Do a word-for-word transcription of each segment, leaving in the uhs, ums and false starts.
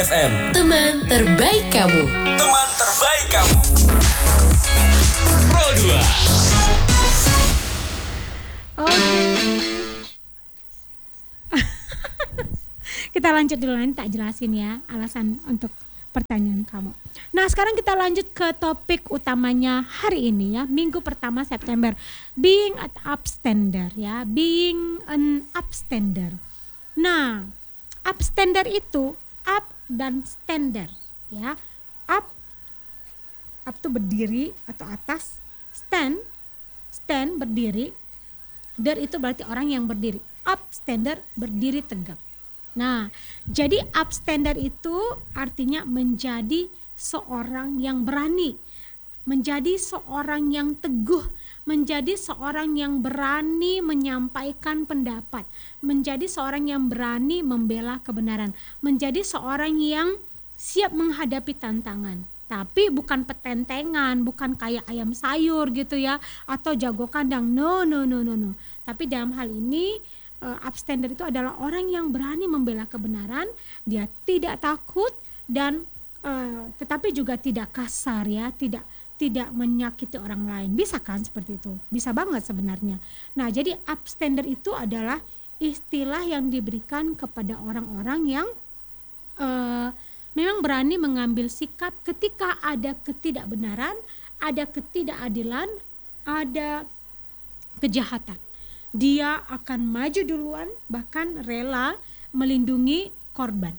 F M. Teman terbaik kamu. Teman terbaik kamu. Pro dua. Oke. Kita lanjut dulu, nanti tak jelasin ya alasan untuk pertanyaan kamu. Nah, sekarang kita lanjut ke topik utamanya hari ini ya, minggu pertama September. Being an upstander ya, being an upstander. Nah, upstander itu up dan stander ya. Up up itu berdiri atau atas, stand stand berdiri, der itu berarti orang yang berdiri. Upstander berdiri tegak. Nah, jadi upstander itu artinya menjadi seorang yang berani, menjadi seorang yang teguh, menjadi seorang yang berani menyampaikan pendapat, menjadi seorang yang berani membela kebenaran, menjadi seorang yang siap menghadapi tantangan. Tapi bukan petentengan, bukan kayak ayam sayur gitu ya, atau jago kandang. No, no, no, no, no. Tapi dalam hal ini Uh, upstander itu adalah orang yang berani membela kebenaran, dia tidak takut dan uh, tetapi juga tidak kasar ya, tidak tidak menyakiti orang lain. Bisa kan seperti itu? Bisa banget sebenarnya. Nah, jadi upstander itu adalah istilah yang diberikan kepada orang-orang yang uh, memang berani mengambil sikap ketika ada ketidakbenaran, ada ketidakadilan, ada kejahatan. Dia akan maju duluan, bahkan rela melindungi korban.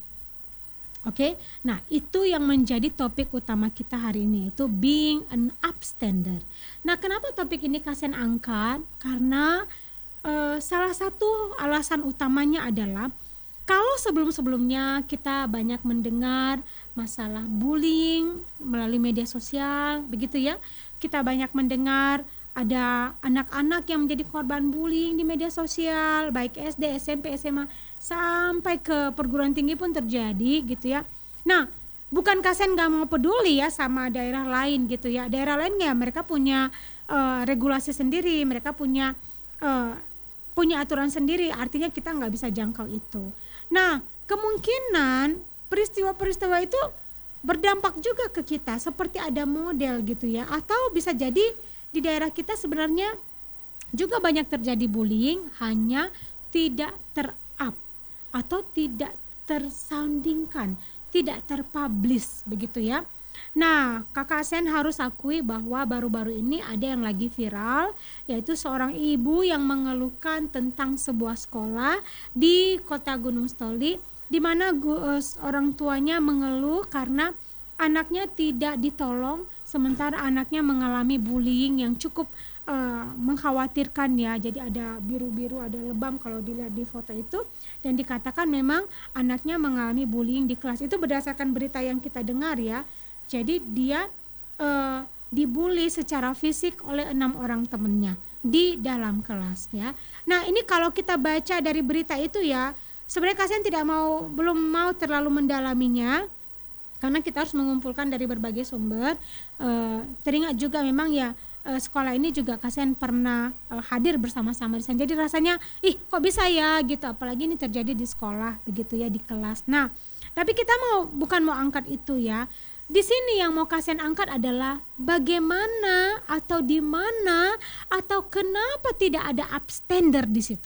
Oke, nah itu yang menjadi topik utama kita hari ini, itu being an upstander. Nah, kenapa topik ini Kasen angkat? Karena uh, salah satu alasan utamanya adalah kalau sebelum-sebelumnya kita banyak mendengar masalah bullying melalui media sosial, begitu ya, kita banyak mendengar ada anak-anak yang menjadi korban bullying di media sosial, baik S D, S M P, S M A, sampai ke perguruan tinggi pun terjadi gitu ya. Nah, bukan Kasen gak mau peduli ya sama daerah lain gitu ya. Daerah lain ya mereka punya uh, regulasi sendiri, mereka punya uh, punya aturan sendiri, artinya kita gak bisa jangkau itu. Nah, kemungkinan peristiwa-peristiwa itu berdampak juga ke kita, seperti ada model gitu ya. Atau bisa jadi di daerah kita sebenarnya juga banyak terjadi bullying, hanya tidak ter-up atau tidak tersoundingkan, tidak terpublish begitu ya. Nah, Kakak Sen harus akui bahwa baru-baru ini ada yang lagi viral, yaitu seorang ibu yang mengeluhkan tentang sebuah sekolah di Kota Gunung Stoli, di mana orang tuanya mengeluh karena anaknya tidak ditolong, sementara anaknya mengalami bullying yang cukup uh, mengkhawatirkan ya. Jadi ada biru-biru, ada lebam kalau dilihat di foto itu, dan dikatakan memang anaknya mengalami bullying di kelas. Itu berdasarkan berita yang kita dengar ya. Jadi dia uh, dibully secara fisik oleh enam orang temannya di dalam kelas ya. Nah, ini kalau kita baca dari berita itu ya, sebenarnya Kasen tidak mau, belum mau terlalu mendalaminya, karena kita harus mengumpulkan dari berbagai sumber. Uh, teringat juga memang ya uh, sekolah ini juga Kasen pernah uh, hadir bersama-sama di sana. Jadi rasanya ih kok bisa ya gitu, apalagi ini terjadi di sekolah begitu ya, di kelas. Nah, tapi kita mau bukan mau angkat itu ya. Di sini yang mau Kasen angkat adalah bagaimana atau di mana atau kenapa tidak ada upstander di situ.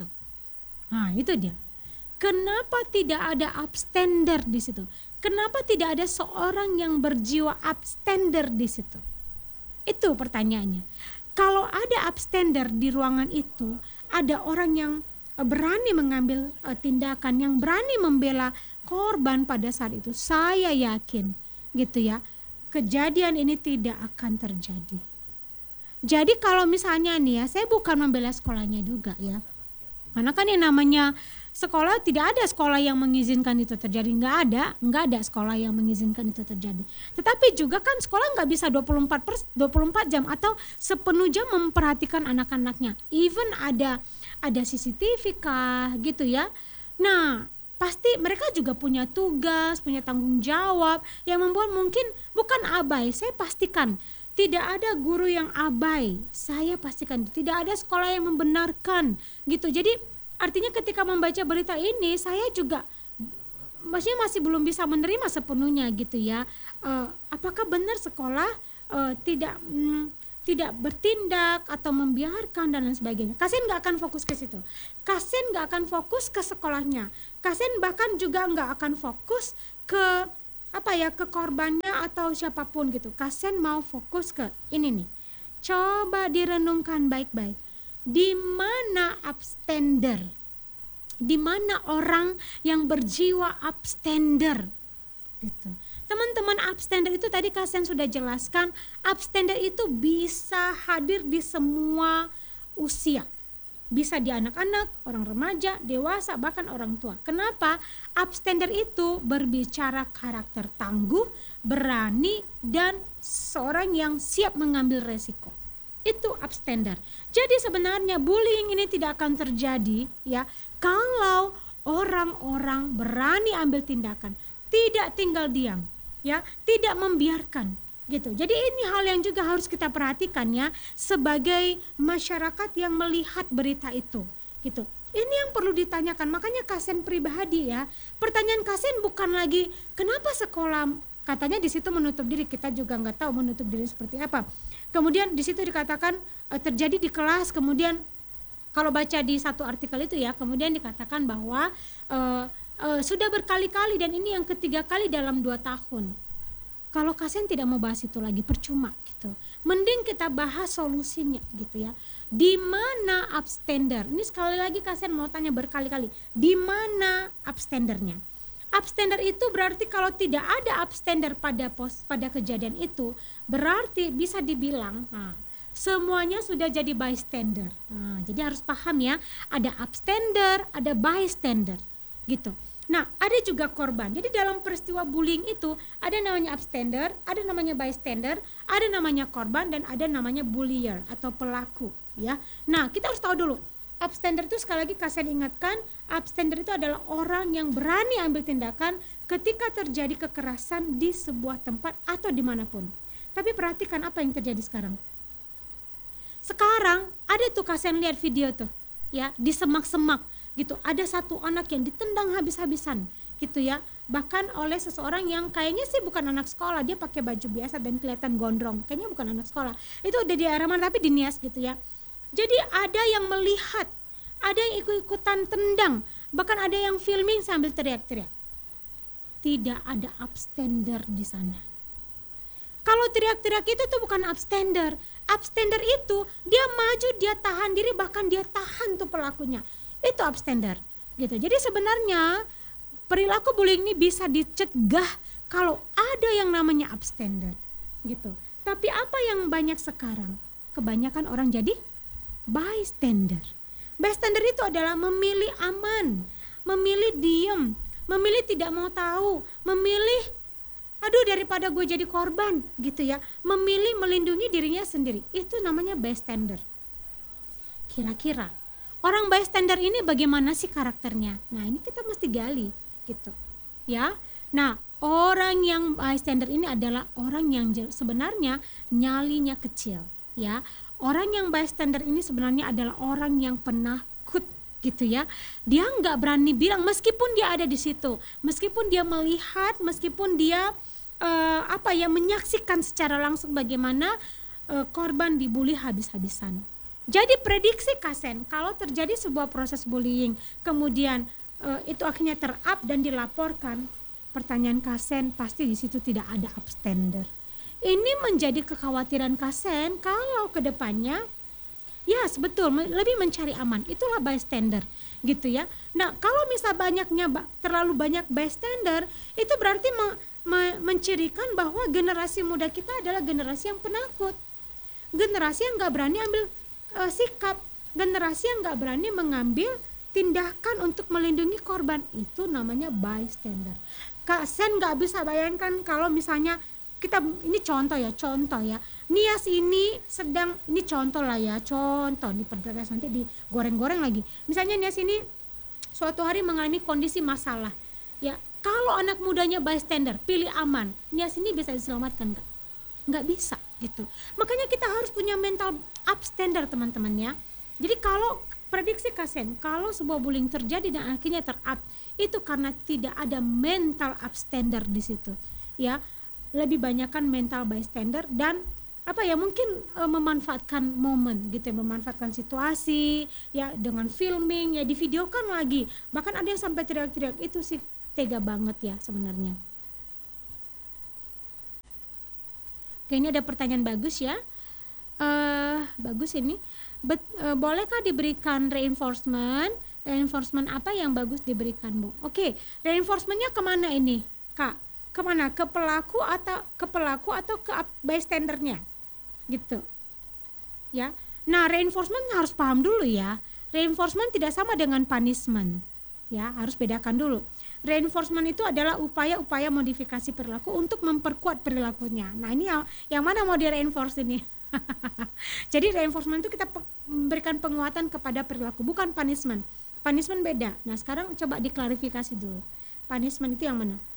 Nah, itu dia. Kenapa tidak ada upstander di situ? Kenapa tidak ada seorang yang berjiwa upstander di situ? Itu pertanyaannya. Kalau ada upstander di ruangan itu, ada orang yang berani mengambil tindakan, yang berani membela korban pada saat itu, saya yakin gitu ya, kejadian ini tidak akan terjadi. Jadi kalau misalnya nih ya, saya bukan membela sekolahnya juga ya, karena kan yang namanya sekolah, tidak ada sekolah yang mengizinkan itu terjadi, nggak ada, nggak ada sekolah yang mengizinkan itu terjadi. Tetapi juga kan sekolah nggak bisa dua puluh empat jam atau sepenuh jam memperhatikan anak-anaknya. Even ada ada C C T V kah gitu ya. Nah, pasti mereka juga punya tugas, punya tanggung jawab yang membuat mungkin bukan abai. Saya pastikan tidak ada guru yang abai. Saya pastikan tidak ada sekolah yang membenarkan gitu. Jadi artinya ketika membaca berita ini, saya juga maksudnya masih belum bisa menerima sepenuhnya gitu ya. Uh, apakah benar sekolah uh, tidak mm, tidak bertindak atau membiarkan dan lain sebagainya. Kasen nggak akan fokus ke situ. Kasen nggak akan fokus ke sekolahnya. Kasen bahkan juga nggak akan fokus ke apa ya, ke korbannya atau siapapun gitu. Kasen mau fokus ke ini nih. Coba direnungkan baik-baik. Di mana abstender? Di mana orang yang berjiwa abstender? Gitu. Teman-teman, abstender itu tadi Kasen sudah jelaskan, abstender itu bisa hadir di semua usia. Bisa di anak-anak, orang remaja, dewasa, bahkan orang tua. Kenapa? Abstender itu berbicara karakter tangguh, berani, dan seorang yang siap mengambil resiko. Itu abstender. Jadi sebenarnya bullying ini tidak akan terjadi ya kalau orang-orang berani ambil tindakan, tidak tinggal diam. Ya, tidak membiarkan gitu. Jadi ini hal yang juga harus kita perhatikan ya sebagai masyarakat yang melihat berita itu gitu. Ini yang perlu ditanyakan. Makanya Kasen pribadi ya. Pertanyaan Kasen bukan lagi kenapa sekolah katanya di situ menutup diri. Kita juga nggak tahu menutup diri seperti apa. Kemudian di situ dikatakan e, terjadi di kelas. Kemudian kalau baca di satu artikel itu ya, kemudian dikatakan bahwa e, Uh, sudah berkali-kali dan ini yang ketiga kali dalam dua tahun. Kalau Kasen tidak mau bahas itu lagi, percuma gitu. Mending kita bahas solusinya gitu ya. Di mana abstender? Ini sekali lagi Kasen mau tanya berkali-kali. Di mana abstendernya? Abstender itu berarti kalau tidak ada abstender pada pos pada kejadian itu, berarti bisa dibilang nah, semuanya sudah jadi bystander. Nah, jadi harus paham ya, ada abstender, ada bystander gitu. Nah, ada juga korban. Jadi dalam peristiwa bullying itu ada namanya abstender, ada namanya bystander, ada namanya korban, dan ada namanya bullier atau pelaku ya. Nah, kita harus tahu dulu. Abstender itu sekali lagi Kasen ingatkan, abstender itu adalah orang yang berani ambil tindakan ketika terjadi kekerasan di sebuah tempat atau dimanapun. Tapi perhatikan apa yang terjadi sekarang. Sekarang ada tuh Kasen lihat video tuh ya, di semak-semak gitu, ada satu anak yang ditendang habis-habisan gitu ya, bahkan oleh seseorang yang kayaknya sih bukan anak sekolah, dia pakai baju biasa dan kelihatan gondrong, kayaknya bukan anak sekolah, itu udah di area mana tapi di Nias gitu ya. Jadi ada yang melihat, ada yang ikut-ikutan tendang, bahkan ada yang filming sambil teriak-teriak. Tidak ada abstender di sana. Kalau teriak-teriak itu tuh bukan abstender. Abstender itu dia maju, dia tahan diri, bahkan dia tahan tuh pelakunya. Itu abstender gitu. Jadi sebenarnya perilaku bullying ini bisa dicegah kalau ada yang namanya abstender gitu. Tapi apa yang banyak sekarang? Kebanyakan orang jadi bystander. Bystander itu adalah memilih aman, memilih diem, memilih tidak mau tahu, memilih aduh daripada gue jadi korban gitu ya, memilih melindungi dirinya sendiri. Itu namanya bystander. Kira-kira orang bystander ini bagaimana sih karakternya? Nah, ini kita mesti gali gitu. Ya. Nah, orang yang bystander ini adalah orang yang sebenarnya nyalinya kecil, ya. Orang yang bystander ini sebenarnya adalah orang yang penakut gitu ya. Dia nggak berani bilang meskipun dia ada di situ, meskipun dia melihat, meskipun dia uh, apa ya menyaksikan secara langsung bagaimana uh, korban dibully habis-habisan. Jadi prediksi Kasen kalau terjadi sebuah proses bullying kemudian e, itu akhirnya ter-up dan dilaporkan, pertanyaan Kasen pasti di situ tidak ada abstender. Ini menjadi kekhawatiran Kasen kalau kedepannya ya betul lebih mencari aman, itulah bystander gitu ya. Nah kalau misal banyaknya terlalu banyak bystander itu berarti me, me, mencirikan bahwa generasi muda kita adalah generasi yang penakut, generasi yang gak berani ambil Uh, sikap, generasi yang gak berani mengambil tindakan untuk melindungi korban. Itu namanya bystander. Kasen gak bisa bayangkan kalau misalnya kita, ini contoh ya, contoh ya, Nias ini sedang, ini contoh lah ya, contoh, diperjelas nanti digoreng-goreng lagi. Misalnya Nias ini suatu hari mengalami kondisi masalah ya, kalau anak mudanya bystander, pilih aman, Nias ini bisa diselamatkan gak? Nggak bisa gitu. Makanya kita harus punya mental abstender teman-teman ya. Jadi kalau prediksi Kasen, kalau sebuah bullying terjadi dan akhirnya ter-up, itu karena tidak ada mental upstander di situ, ya. Lebih banyakkan mental bystander dan apa ya mungkin e, memanfaatkan momen gitu ya, memanfaatkan situasi ya dengan filming ya, divideokan lagi, bahkan ada yang sampai teriak-teriak. Itu sih tega banget ya sebenarnya. Oke, ini ada pertanyaan bagus ya. Uh, bagus ini. Bet, uh, bolehkah diberikan reinforcement? Reinforcement apa yang bagus diberikan, Bu? Oke, reinforcementnya kemana ini, Kak? Kemana? Ke pelaku atau ke pelaku atau ke bystandernya? Gitu. Ya. Nah, reinforcement harus paham dulu ya. Reinforcement tidak sama dengan punishment. Ya, harus bedakan dulu. Reinforcement itu adalah upaya-upaya modifikasi perilaku untuk memperkuat perilakunya. Nah, ini yang, yang mana mau di-reinforce ini? Jadi reinforcement itu kita memberikan penguatan kepada perilaku, bukan punishment. Punishment beda. Nah, sekarang coba diklarifikasi dulu. Punishment itu yang mana?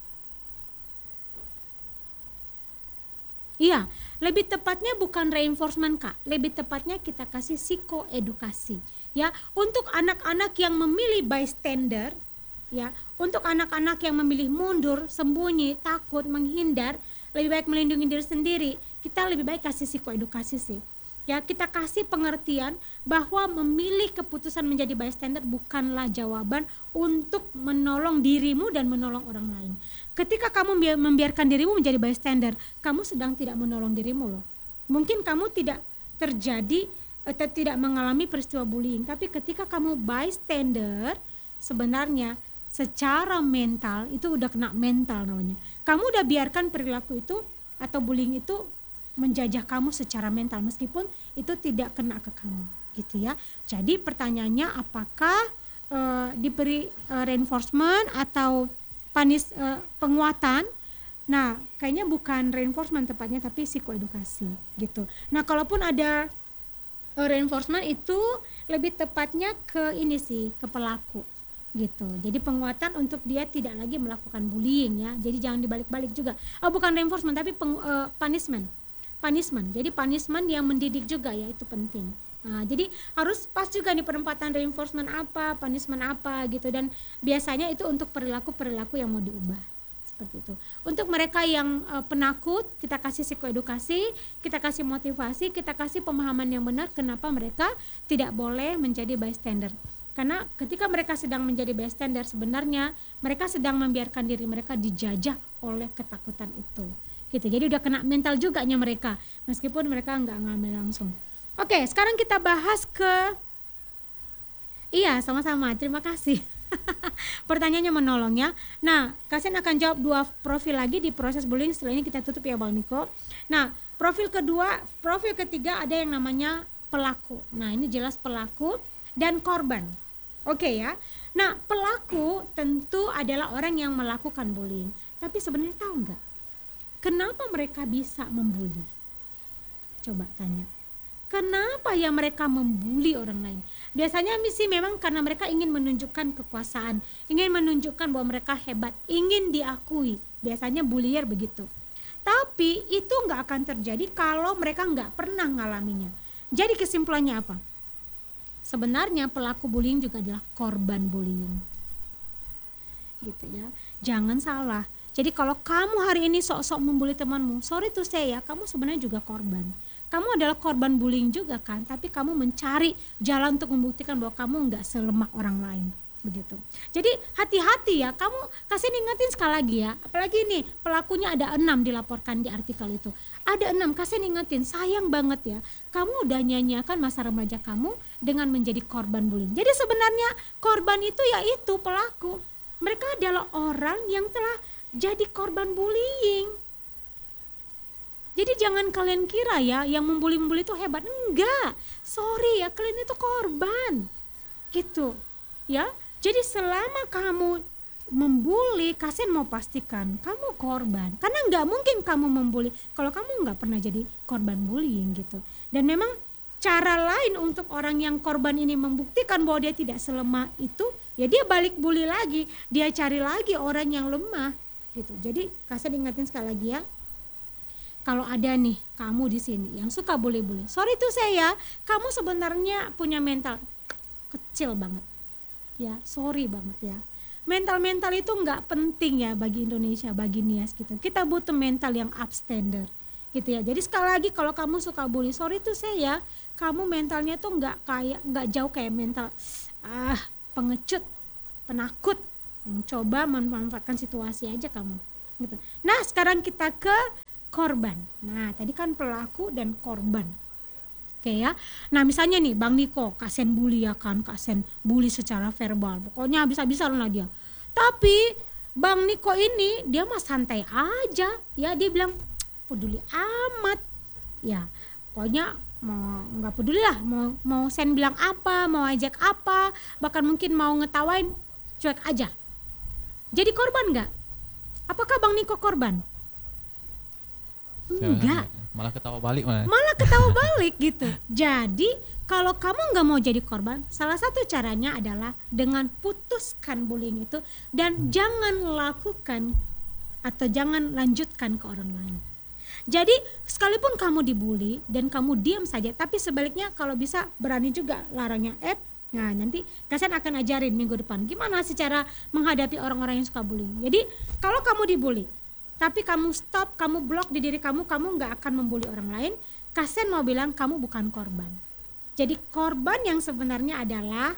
Iya, lebih tepatnya bukan reinforcement, Kak. Lebih tepatnya kita kasih psikoedukasi. Ya, untuk anak-anak yang memilih bystander, ya, untuk anak-anak yang memilih mundur, sembunyi, takut, menghindar, lebih baik melindungi diri sendiri, kita lebih baik kasih psikoedukasi sih. Ya, kita kasih pengertian bahwa memilih keputusan menjadi bystander bukanlah jawaban untuk menolong dirimu dan menolong orang lain. Ketika kamu membiarkan dirimu menjadi bystander, kamu sedang tidak menolong dirimu loh. Mungkin kamu tidak terjadi atau tidak mengalami peristiwa bullying, tapi ketika kamu bystander, sebenarnya secara mental itu udah kena mental namanya. Kamu udah biarkan perilaku itu atau bullying itu menjajah kamu secara mental meskipun itu tidak kena ke kamu, gitu ya. Jadi pertanyaannya apakah e, diberi e, reinforcement atau panis e, penguatan? Nah, kayaknya bukan reinforcement tepatnya tapi psikoedukasi, gitu. Nah, kalaupun ada e, reinforcement itu lebih tepatnya ke ini sih, ke pelaku. Gitu. Jadi penguatan untuk dia tidak lagi melakukan bullying ya. Jadi jangan dibalik-balik juga. Oh, bukan reinforcement tapi peng, uh, punishment. Punishment. Jadi punishment yang mendidik juga ya, itu penting. Nah, jadi harus pas juga nih penempatan reinforcement apa, punishment apa gitu, dan biasanya itu untuk perilaku-perilaku yang mau diubah. Seperti itu. Untuk mereka yang uh, penakut, kita kasih psikoedukasi, kita kasih motivasi, kita kasih pemahaman yang benar kenapa mereka tidak boleh menjadi bystander. Karena ketika mereka sedang menjadi bystander, sebenarnya mereka sedang membiarkan diri mereka dijajah oleh ketakutan itu. Gitu. Jadi udah kena mental juga nya mereka, meskipun mereka nggak ngambil langsung. Oke, sekarang kita bahas ke, iya sama-sama, terima kasih. Pertanyaannya menolong ya. Nah, Kasen akan jawab dua profil lagi di proses bullying. Setelah ini kita tutup ya Bang Niko. Nah, profil kedua, profil ketiga ada yang namanya pelaku. Nah, ini jelas pelaku dan korban. Oke ya. Nah, pelaku tentu adalah orang yang melakukan bullying. Tapi sebenarnya tahu nggak, kenapa mereka bisa membuli? Coba tanya. Kenapa ya mereka membuli orang lain? Biasanya misi memang karena mereka ingin menunjukkan kekuasaan, ingin menunjukkan bahwa mereka hebat, ingin diakui. Biasanya bullier begitu. Tapi itu nggak akan terjadi kalau mereka nggak pernah ngalaminya. Jadi kesimpulannya apa? Sebenarnya pelaku bullying juga adalah korban bullying. Gitu ya. Jangan salah. Jadi kalau kamu hari ini sok-sok membuli temanmu, sorry to say ya, kamu sebenarnya juga korban. Kamu adalah korban bullying juga kan, tapi kamu mencari jalan untuk membuktikan bahwa kamu nggak selemah orang lain. Begitu. Jadi hati-hati ya, kamu kasih ingetin sekali lagi ya, apalagi nih pelakunya ada enam dilaporkan di artikel itu. Ada enam, kasih ingetin, sayang banget ya, kamu udah nyanyiakan masa remaja kamu dengan menjadi korban bullying. Jadi sebenarnya korban itu yaitu pelaku. Mereka adalah orang yang telah jadi korban bullying. Jadi jangan kalian kira ya yang membuli-membuli itu hebat. Enggak, sorry ya, kalian itu korban. Gitu ya. Jadi selama kamu membuli, Kasen mau pastikan kamu korban. Karena nggak mungkin kamu membuli kalau kamu nggak pernah jadi korban bullying gitu. Dan memang cara lain untuk orang yang korban ini membuktikan bahwa dia tidak selemah itu, ya dia balik bully lagi, dia cari lagi orang yang lemah gitu. Jadi Kasen ingatin sekali lagi ya. Kalau ada nih kamu di sini yang suka bully-bully, sorry tuh saya, kamu sebenarnya punya mental kecil banget. Ya, sorry banget ya. mental-mental itu nggak penting ya bagi Indonesia, bagi Nias gitu. Kita butuh mental yang upstander gitu ya. Jadi sekali lagi kalau kamu suka bully, sorry tuh saya ya, kamu mentalnya tuh nggak kayak nggak jauh kayak mental ah pengecut, penakut yang coba memanfaatkan situasi aja kamu gitu. Nah sekarang kita ke korban. Nah tadi kan pelaku dan korban. Oke ya. Nah misalnya nih Bang Niko, Kasen bully ya kan, Kasen bully secara verbal. Pokoknya habis-habisan lah dia. Tapi Bang Niko ini dia mah santai aja. Ya dia bilang peduli amat. Ya pokoknya mau nggak peduli lah. Mau mau Sen bilang apa, mau ajak apa, bahkan mungkin mau ngetawain, cuek aja. Jadi korban nggak? Apakah Bang Niko korban? Enggak. Malah ketawa balik malah. Malah ketawa balik gitu. Jadi kalau kamu nggak mau jadi korban, salah satu caranya adalah dengan putuskan bullying itu dan jangan lakukan atau jangan lanjutkan ke orang lain. Jadi sekalipun kamu dibully dan kamu diam saja, tapi sebaliknya kalau bisa berani juga larangnya. Eh, nah nanti Kasen akan ajarin minggu depan gimana sih cara menghadapi orang-orang yang suka bullying. Jadi kalau kamu dibully tapi kamu stop, kamu blok di diri kamu, kamu gak akan membuli orang lain, Kasen mau bilang kamu bukan korban. Jadi korban yang sebenarnya adalah,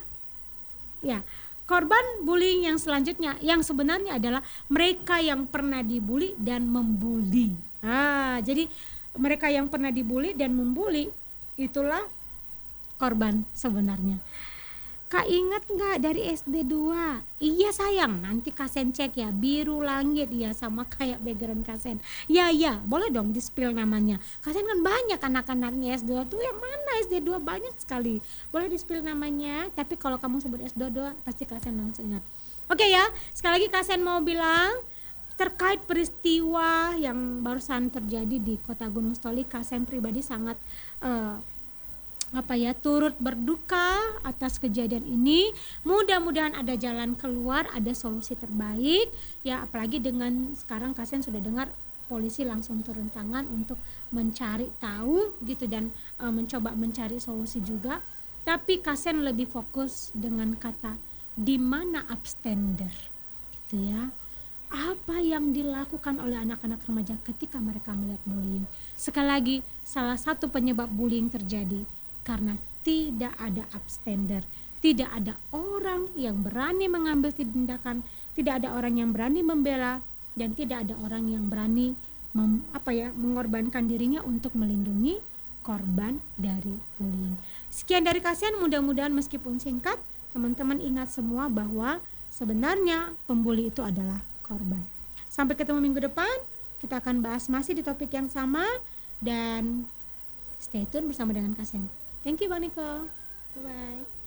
ya korban bullying yang selanjutnya, yang sebenarnya adalah mereka yang pernah dibully dan membuli. Ah, jadi mereka yang pernah dibully dan membuli, itulah korban sebenarnya. Kak ingat gak dari S D dua? Iya sayang, nanti Kasen cek ya, biru langit ya sama kayak background Kasen. Ya ya, boleh dong di spill namanya. Kasen kan banyak anak-anaknya S D dua tuh, yang mana S D dua banyak sekali. Boleh di spill namanya, tapi kalau kamu sebut S D dua pasti Kasen langsung ingat. Oke ya, sekali lagi Kasen mau bilang terkait peristiwa yang barusan terjadi di Kota Gunung Stoli, Kasen pribadi sangat uh, apa ya turut berduka atas kejadian ini. Mudah-mudahan ada jalan keluar, ada solusi terbaik ya, apalagi dengan sekarang Kasen sudah dengar polisi langsung turun tangan untuk mencari tahu gitu dan e, mencoba mencari solusi juga. Tapi Kasen lebih fokus dengan kata di mana upstander gitu ya. Apa yang dilakukan oleh anak-anak remaja ketika mereka melihat bullying. Sekali lagi, salah satu penyebab bullying terjadi karena tidak ada upstander, tidak ada orang yang berani mengambil tindakan, tidak ada orang yang berani membela, dan tidak ada orang yang berani mem, apa ya, mengorbankan dirinya untuk melindungi korban dari bullying. Sekian dari Kasen, mudah-mudahan meskipun singkat, teman-teman ingat semua bahwa sebenarnya pembuli itu adalah korban. Sampai ketemu minggu depan, kita akan bahas masih di topik yang sama dan stay tune bersama dengan Kasen. Thank you Bang Niko. Bye bye.